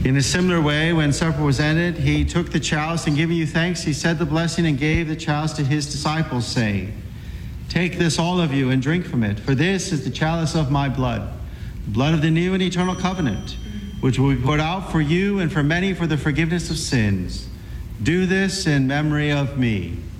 In a similar way, when supper was ended, he took the chalice, and giving you thanks, he said the blessing and gave the chalice to his disciples, saying, "Take this, all of you, and drink from it, for this is the chalice of my blood, the blood of the new and eternal covenant, which will be poured out for you and for many for the forgiveness of sins. Do this in memory of me."